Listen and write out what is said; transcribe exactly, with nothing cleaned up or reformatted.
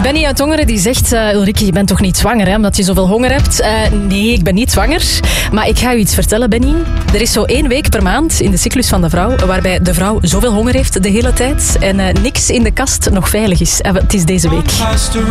Benny uit Tongeren die zegt... Uh, Ulrike, je bent toch niet zwanger, hè, omdat je zoveel honger hebt? Uh, nee, ik ben niet zwanger. Maar ik ga u iets vertellen, Benny. Er is zo één week per maand in de cyclus van de vrouw... waarbij de vrouw zoveel honger heeft de hele tijd... en uh, niks in de kast nog veilig is. Uh, het is deze week.